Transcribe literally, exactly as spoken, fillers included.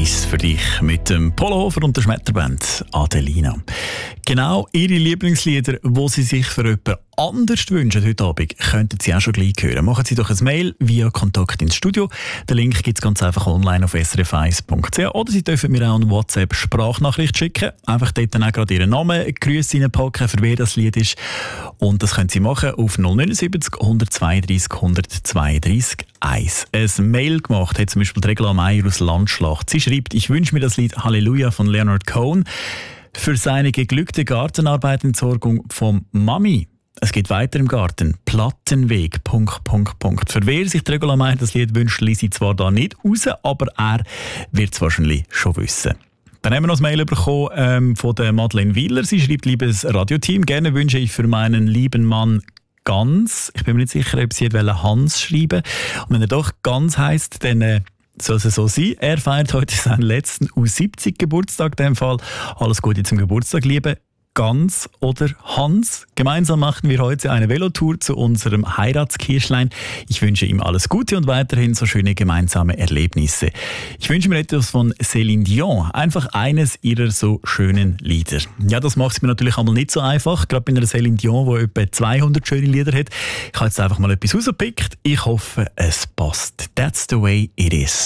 Eis für dich mit dem Polo Hofer und der Schmetterband Adelina. Genau ihre Lieblingslieder, die sie sich für jemanden anders wünschen heute Abend, könnten Sie auch schon gleich hören. Machen Sie doch ein Mail via Kontakt ins Studio. Den Link gibt es ganz einfach online auf s r f eins punkt c h oder Sie dürfen mir auch eine WhatsApp-Sprachnachricht schicken. Einfach dort dann auch gerade Ihren Namen, Grüße reinpacken, für wer das Lied ist. Und das können Sie machen auf null neun sieben null, hundertzweiunddreißig, hundertzweiunddreißig eins. Ein Mail gemacht hat zum Beispiel Regla Meier aus Landschlacht. Sie schreibt, ich wünsche mir das Lied Halleluja von Leonard Cohen für seine geglückte Gartenarbeitentsorgung vom Mami. Es geht weiter im Garten. Plattenweg, Punkt, Punkt, Punkt. Für wer sich Regula Meier das Lied wünscht, lese ich zwar da nicht raus, aber er wird es wahrscheinlich schon wissen. Dann haben wir noch ein Mail bekommen ähm, von der Madeleine Wieler. Sie schreibt, liebes Radioteam, gerne wünsche ich für meinen lieben Mann Ganz. Ich bin mir nicht sicher, ob sie Hans schreiben will. Und wenn er doch Ganz heisst, dann äh, soll es so sein. Er feiert heute seinen letzten U siebzig Geburtstag. In dem Fall alles Gute zum Geburtstag, liebe Ganz oder Hans. Gemeinsam machen wir heute eine Velotour zu unserem Heiratskirschlein. Ich wünsche ihm alles Gute und weiterhin so schöne gemeinsame Erlebnisse. Ich wünsche mir etwas von Céline Dion. Einfach eines ihrer so schönen Lieder. Ja, das macht es mir natürlich einmal nicht so einfach. Gerade bei einer Céline Dion, die etwa zweihundert schöne Lieder hat. Ich habe jetzt einfach mal etwas rausgepickt. Ich hoffe, es passt. That's the way it is.